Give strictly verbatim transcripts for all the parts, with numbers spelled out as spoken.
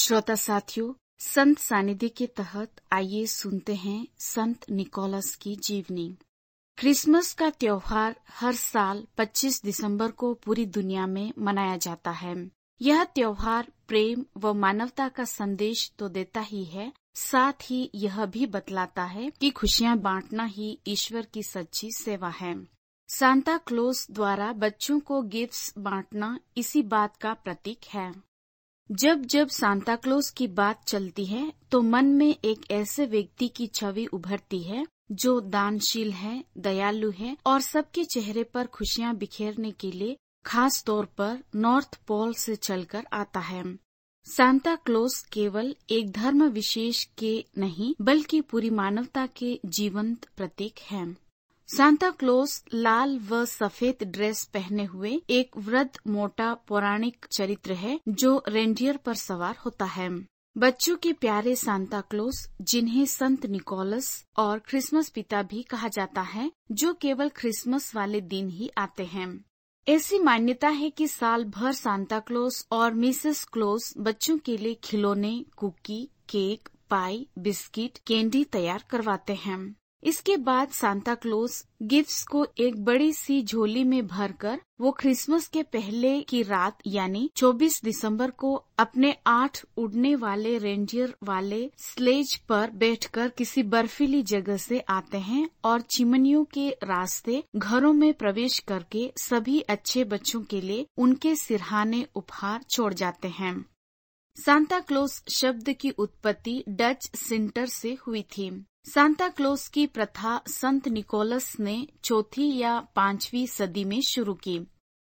श्रोता साथियों, संत सानिध्य के तहत आइए सुनते हैं संत निकोलस की जीवनी। क्रिसमस का त्योहार हर साल पच्चीस दिसंबर को पूरी दुनिया में मनाया जाता है। यह त्योहार प्रेम व मानवता का संदेश तो देता ही है, साथ ही यह भी बतलाता है कि खुशियां बांटना ही ईश्वर की सच्ची सेवा है। सांता क्लॉस द्वारा बच्चों को गिफ्ट्स बांटना इसी बात का प्रतीक है। जब जब सांता क्लॉस की बात चलती है तो मन में एक ऐसे व्यक्ति की छवि उभरती है जो दानशील है, दयालु है और सबके चेहरे पर खुशियां बिखेरने के लिए खास तौर पर नॉर्थ पोल से चलकर आता है। सांता क्लॉस केवल एक धर्म विशेष के नहीं बल्कि पूरी मानवता के जीवंत प्रतीक है। सांता क्लॉस लाल व सफेद ड्रेस पहने हुए एक वृद्ध मोटा पौराणिक चरित्र है जो रेंडियर पर सवार होता है। बच्चों के प्यारे सांता क्लॉस, जिन्हें संत निकोलस और क्रिसमस पिता भी कहा जाता है, जो केवल क्रिसमस वाले दिन ही आते हैं। ऐसी मान्यता है कि साल भर सांता क्लॉस और मिसेस क्लॉस बच्चों के लिए खिलौने, कुकी, केक, पाई, बिस्किट, कैंडी तैयार करवाते हैं। इसके बाद सांता क्लॉस गिफ्ट्स को एक बड़ी सी झोली में भरकर वो क्रिसमस के पहले की रात यानी चौबीस दिसंबर को अपने आठ उड़ने वाले रेंडियर वाले स्लेज पर बैठकर किसी बर्फीली जगह से आते हैं और चिमनियों के रास्ते घरों में प्रवेश करके सभी अच्छे बच्चों के लिए उनके सिरहाने उपहार छोड़ जाते हैं। सांता क्लॉस शब्द की उत्पत्ति डच सिंटर से हुई थी। सांता क्लॉस की प्रथा संत निकोलस ने चौथी या पांचवी सदी में शुरू की।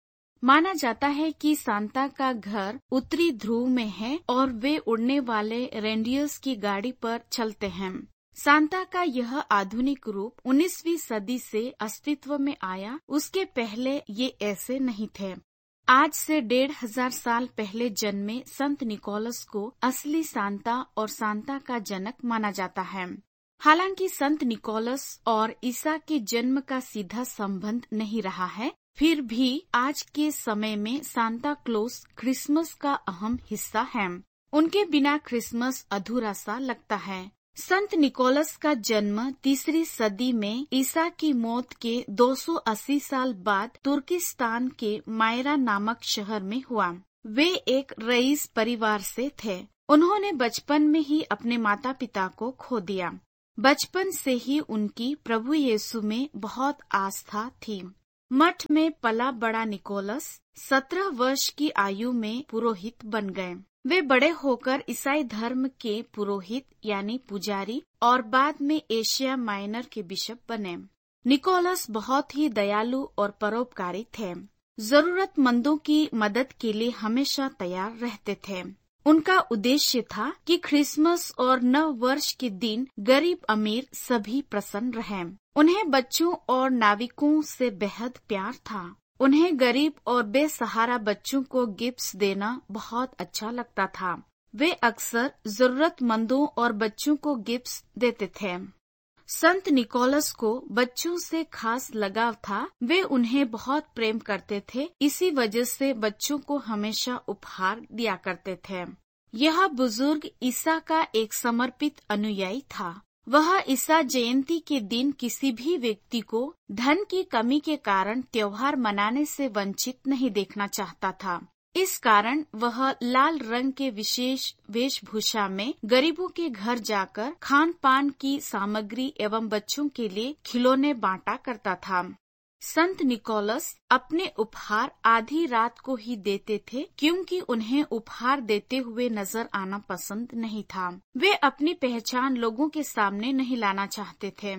माना जाता है कि सांता का घर उत्तरी ध्रुव में है और वे उड़ने वाले रेंडियर्स की गाड़ी पर चलते हैं। सांता का यह आधुनिक रूप उन्नीसवीं सदी से अस्तित्व में आया, उसके पहले ये ऐसे नहीं थे। आज से डेढ़ हजार साल पहले जन्मे संत निकोलस को असली सांता और सांता का जनक माना जाता है। हालांकि संत निकोलस और ईसा के जन्म का सीधा संबंध नहीं रहा है, फिर भी आज के समय में सांता क्लॉस क्रिसमस का अहम हिस्सा है। उनके बिना क्रिसमस अधूरा सा लगता है। संत निकोलस का जन्म तीसरी सदी में ईसा की मौत के दो सौ अस्सी साल बाद तुर्किस्तान के मायरा नामक शहर में हुआ। वे एक रईस परिवार से थे। उन्होंने बचपन में ही अपने माता पिता को खो दिया। बचपन से ही उनकी प्रभु यीशु में बहुत आस्था थी। मठ में पला बड़ा निकोलस सत्रह वर्ष की आयु में पुरोहित बन गए। वे बड़े होकर ईसाई धर्म के पुरोहित यानी पुजारी और बाद में एशिया माइनर के बिशप बने। निकोलस बहुत ही दयालु और परोपकारी थे। जरूरतमंदों की मदद के लिए हमेशा तैयार रहते थे। उनका उद्देश्य था कि क्रिसमस और नव वर्ष के दिन गरीब अमीर सभी प्रसन्न रहें। उन्हें बच्चों और नाविकों से बेहद प्यार था। उन्हें गरीब और बेसहारा बच्चों को गिफ्ट्स देना बहुत अच्छा लगता था। वे अक्सर जरूरतमंदों और बच्चों को गिफ्ट्स देते थे। संत निकोलस को बच्चों से खास लगाव था। वे उन्हें बहुत प्रेम करते थे, इसी वजह से बच्चों को हमेशा उपहार दिया करते थे। यह बुजुर्ग ईसा का एक समर्पित अनुयायी था। वह ईसा जयंती के दिन किसी भी व्यक्ति को धन की कमी के कारण त्योहार मनाने से वंचित नहीं देखना चाहता था। इस कारण वह लाल रंग के विशेष वेशभूषा में गरीबों के घर जाकर खान पान की सामग्री एवं बच्चों के लिए खिलौने बांटा करता था। संत निकोलस अपने उपहार आधी रात को ही देते थे, क्योंकि उन्हें उपहार देते हुए नजर आना पसंद नहीं था। वे अपनी पहचान लोगों के सामने नहीं लाना चाहते थे।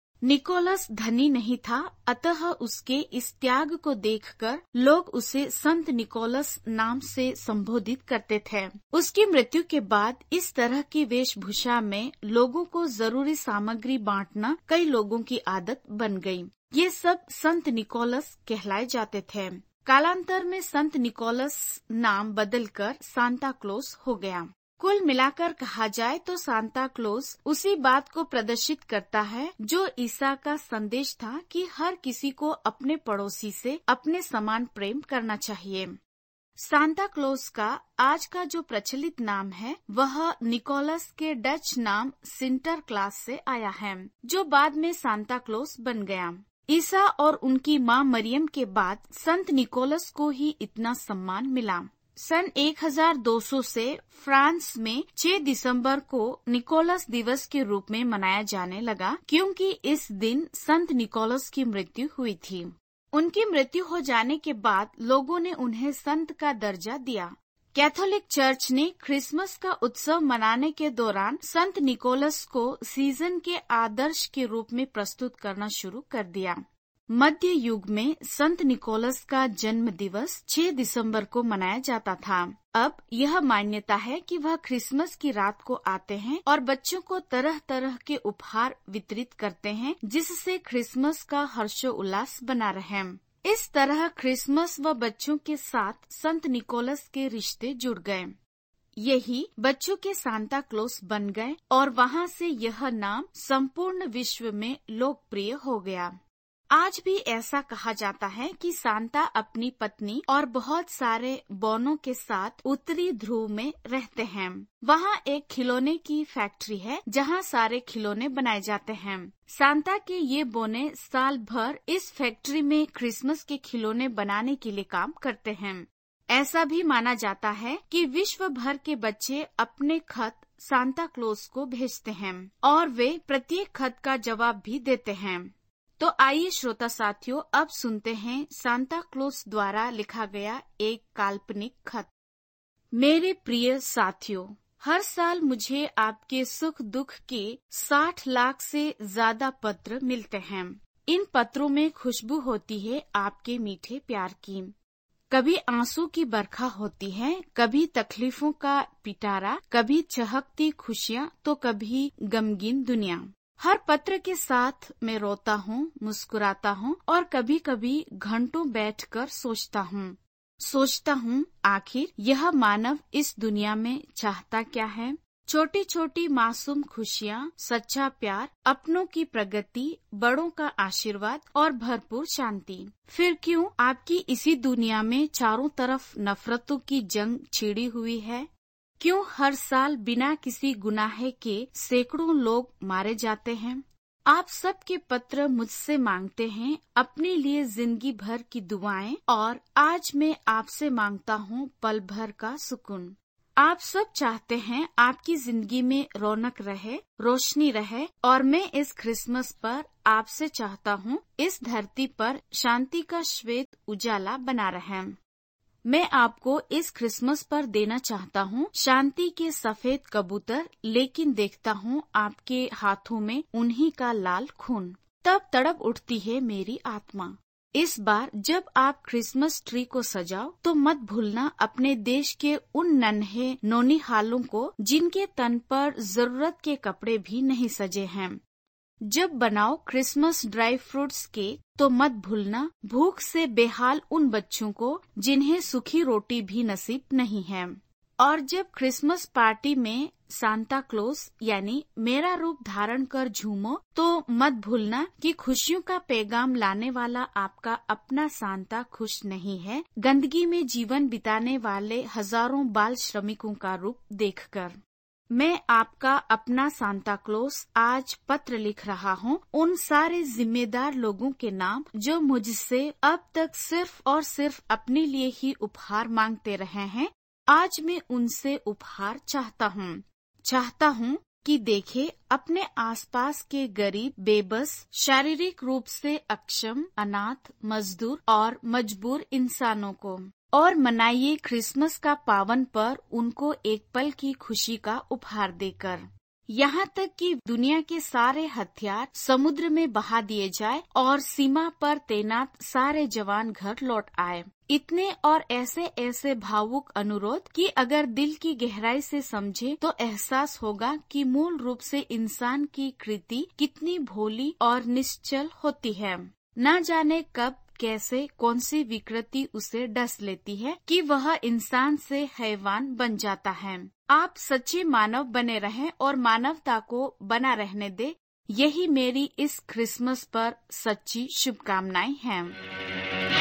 निकोलस धनी नहीं था, अतः उसके इस त्याग को देखकर लोग उसे संत निकोलस नाम से संबोधित करते थे। उसकी मृत्यु के बाद इस तरह की वेशभूषा में लोगों को जरूरी सामग्री बांटना कई लोगों की आदत बन गई। ये सब संत निकोलस कहलाए जाते थे। कालांतर में संत निकोलस नाम बदलकर सांता क्लॉस हो गया। कुल मिलाकर कहा जाए तो सांता क्लॉस उसी बात को प्रदर्शित करता है जो ईसा का संदेश था कि हर किसी को अपने पड़ोसी से अपने समान प्रेम करना चाहिए। सांता क्लॉस का आज का जो प्रचलित नाम है वह निकोलस के डच नाम सिंटरक्लास से आया है, जो बाद में सांता क्लॉस बन गया। ईसा और उनकी मां मरियम के बाद संत निकोलस को ही इतना सम्मान मिला। सन एक हज़ार दो सौ से फ्रांस में छह दिसंबर को निकोलस दिवस के रूप में मनाया जाने लगा, क्योंकि इस दिन संत निकोलस की मृत्यु हुई थी। उनकी मृत्यु हो जाने के बाद लोगों ने उन्हें संत का दर्जा दिया। कैथोलिक चर्च ने क्रिसमस का उत्सव मनाने के दौरान संत निकोलस को सीजन के आदर्श के रूप में प्रस्तुत करना शुरू कर दिया। मध्य युग में संत निकोलस का जन्म दिवस छह दिसंबर को मनाया जाता था। अब यह मान्यता है कि वह क्रिसमस की रात को आते हैं और बच्चों को तरह तरह के उपहार वितरित करते हैं, जिससे क्रिसमस का हर्षोल्लास बना रहे। इस तरह क्रिसमस व बच्चों के साथ संत निकोलस के रिश्ते जुड़ गए। यही बच्चों के सांता क्लॉस बन गए और वहाँ से यह नाम संपूर्ण विश्व में लोकप्रिय हो गया। आज भी ऐसा कहा जाता है कि सांता अपनी पत्नी और बहुत सारे बौनों के साथ उत्तरी ध्रुव में रहते हैं। वहाँ एक खिलौने की फैक्ट्री है जहाँ सारे खिलौने बनाए जाते हैं। सांता के ये बौने साल भर इस फैक्ट्री में क्रिसमस के खिलौने बनाने के लिए काम करते हैं। ऐसा भी माना जाता है कि विश्व भर के बच्चे अपने खत सांता क्लॉस को भेजते हैं और वे प्रत्येक खत का जवाब भी देते हैं। तो आइए श्रोता साथियों, अब सुनते हैं सांता क्लॉस द्वारा लिखा गया एक काल्पनिक खत। मेरे प्रिय साथियों, हर साल मुझे आपके सुख दुख के साठ लाख से ज्यादा पत्र मिलते हैं। इन पत्रों में खुशबू होती है आपके मीठे प्यार की। कभी आंसू की बरखा होती है, कभी तकलीफों का पिटारा, कभी चहकती खुशियाँ, तो कभी गमगीन दुनिया। हर पत्र के साथ मैं रोता हूँ, मुस्कुराता हूँ और कभी कभी घंटों बैठकर सोचता हूँ सोचता हूँ आखिर यह मानव इस दुनिया में चाहता क्या है। छोटी छोटी मासूम खुशियाँ, सच्चा प्यार, अपनों की प्रगति, बड़ों का आशीर्वाद और भरपूर शांति। फिर क्यों आपकी इसी दुनिया में चारों तरफ नफरतों की जंग छिड़ी हुई है? क्यों हर साल बिना किसी गुनाह के सैकड़ों लोग मारे जाते हैं? आप सबके पत्र मुझसे मांगते हैं अपने लिए जिंदगी भर की दुआएं, और आज मैं आपसे मांगता हूँ पल भर का सुकून। आप सब चाहते हैं आपकी जिंदगी में रौनक रहे, रोशनी रहे, और मैं इस क्रिसमस पर आपसे चाहता हूँ इस धरती पर शांति का श्वेत उजाला बना रहे। मैं आपको इस क्रिसमस पर देना चाहता हूँ शांति के सफेद कबूतर, लेकिन देखता हूँ आपके हाथों में उन्हीं का लाल खून। तब तड़प उठती है मेरी आत्मा। इस बार जब आप क्रिसमस ट्री को सजाओ तो मत भूलना अपने देश के उन नन्हे नौनिहालों को जिनके तन पर जरूरत के कपड़े भी नहीं सजे हैं। जब बनाओ क्रिसमस ड्राई फ्रूट्स केक तो मत भूलना भूख से बेहाल उन बच्चों को जिन्हें सूखी रोटी भी नसीब नहीं है। और जब क्रिसमस पार्टी में सांता क्लॉस यानी मेरा रूप धारण कर झूमो तो मत भूलना कि खुशियों का पैगाम लाने वाला आपका अपना सांता खुश नहीं है, गंदगी में जीवन बिताने वाले हजारों बाल श्रमिकों का रूप देखकर। मैं आपका अपना सांता क्लॉस आज पत्र लिख रहा हूँ उन सारे जिम्मेदार लोगों के नाम जो मुझसे अब तक सिर्फ और सिर्फ अपने लिए ही उपहार मांगते रहे हैं। आज मैं उनसे उपहार चाहता हूँ चाहता हूँ कि देखे अपने आसपास के गरीब, बेबस, शारीरिक रूप से अक्षम, अनाथ, मजदूर और मजबूर इंसानों को, और मनाइए क्रिसमस का पावन पर्व उनको एक पल की खुशी का उपहार देकर। यहाँ तक कि दुनिया के सारे हथियार समुद्र में बहा दिए जाए और सीमा पर तैनात सारे जवान घर लौट आए। इतने और ऐसे ऐसे भावुक अनुरोध कि अगर दिल की गहराई से समझे तो एहसास होगा कि मूल रूप से इंसान की कृति कितनी भोली और निश्चल होती है। न जाने कब कैसे कौन सी विकृति उसे डस लेती है कि वह इंसान से हैवान बन जाता है। आप सच्चे मानव बने रहें और मानवता को बना रहने दे, यही मेरी इस क्रिसमस पर सच्ची शुभकामनाएं हैं।